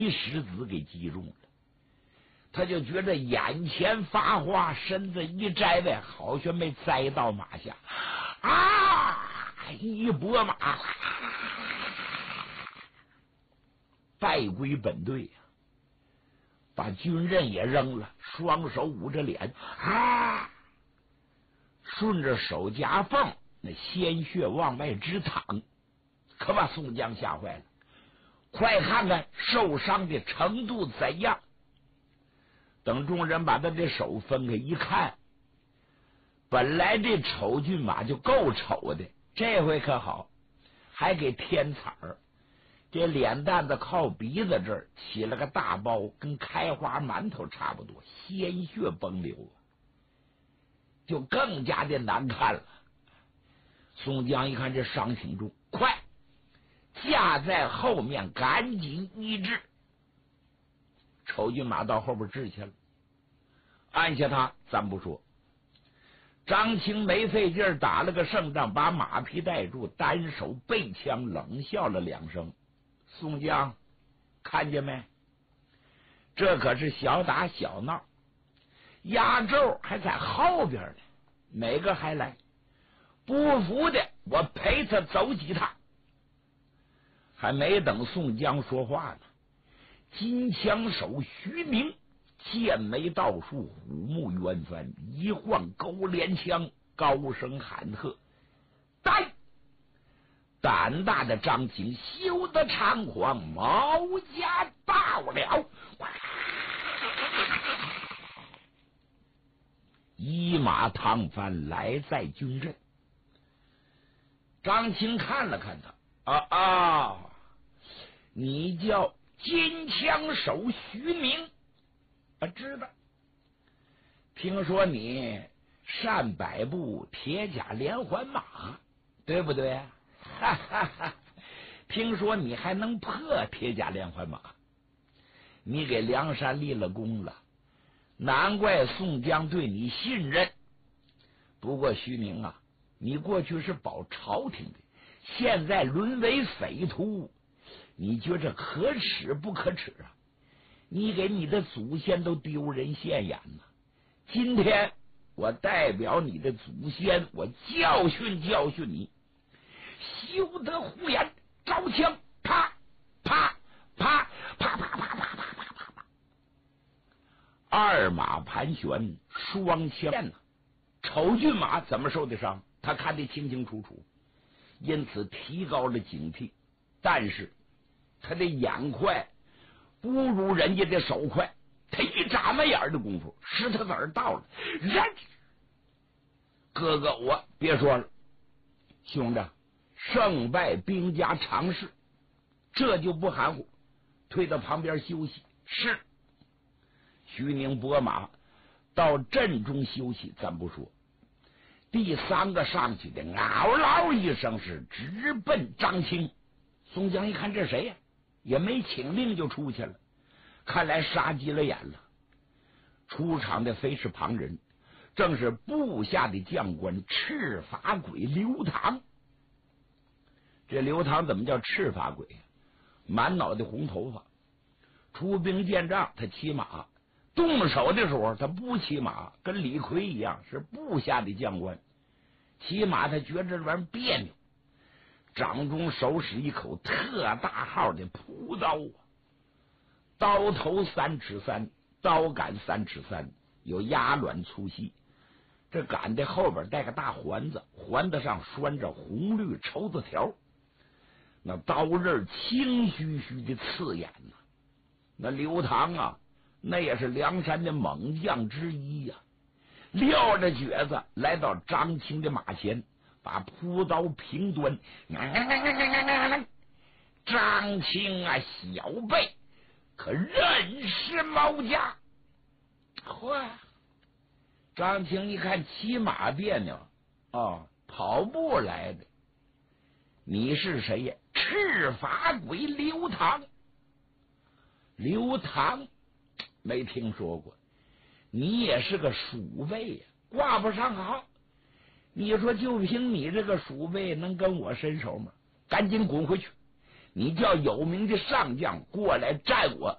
石子给击中了。他就觉得眼前发花，身子一摘外，好像没栽到马下一拨马败归本队把军刃也扔了，双手捂着脸顺着手夹缝那鲜血往外直淌，可把宋江吓坏了。快看看受伤的程度怎样。等众人把他的手分开一看，本来这丑骏马就够丑的，这回可好，还给添彩儿。这脸蛋子靠鼻子这儿起了个大包，跟开花馒头差不多，鲜血崩流就更加的难看了。宋江一看这伤挺重，快架在后面赶紧医治。丑骏马到后边治去了，按下他咱不说。张青没费劲打了个胜仗，把马匹带住，单手背枪冷笑了2声。宋江看见没？这可是小打小闹，压轴还在后边呢，哪个还来？不服的我陪他走几趟。还没等宋江说话呢，金枪手徐明剑眉倒竖，虎目圆翻，一晃勾连枪，高声喊喝：来！胆大的张青休得猖狂，毛家到了！一马趟翻来在军阵。张青看了看他，你叫金枪手徐明，知道。听说你善百步铁甲连环马，对不对？哈哈哈！听说你还能破铁甲连环马，你给梁山立了功了，难怪宋江对你信任。不过徐明啊，你过去是保朝廷的，现在沦为匪徒，你觉着可耻不可耻啊？你给你的祖先都丢人现眼了。今天我代表你的祖先，我教训你，休得胡言，招枪！啪啪啪啪啪啪啪啪啪啪！二马盘旋，双枪呢。丑骏马怎么受的伤？他看得清清楚楚，因此提高了警惕。但是他的眼快不如人家的手快，他一眨巴眼的功夫，石头子儿到了，人哥哥我别说了，兄弟，胜败兵家常事，这就不含糊，退到旁边休息。是。徐宁拨马到阵中休息，咱不说。第3个上去的嗷嗷一声是直奔张青。宋江一看这谁呀，也没请令就出去了，看来杀急了眼了。出场的非是旁人，正是部下的将官赤发鬼刘唐。这刘唐怎么叫赤发鬼？满脑袋红头发，出兵见仗他骑马，动手的时候他不骑马，跟李逵一样是部下的将官，骑马他觉着这玩意儿别扭。掌中手使一口特大号的朴刀，刀头3尺3，刀杆3尺3，有鸭卵粗细。这杆的后边带个大环子，环子上拴着红绿绸子条，那刀刃青须须的刺眼呐。那刘唐啊，那也是梁山的猛将之一呀，撂着蹶子来到张青的马前，把朴刀平端。张青啊，小辈可认识某家？嚯！张青一看骑马别扭跑步来的。你是谁呀？赤发鬼刘唐。刘唐没听说过，你也是个鼠辈呀，挂不上号。你说就凭你这个鼠辈能跟我伸手吗？赶紧滚回去，你叫有名的上将过来战我，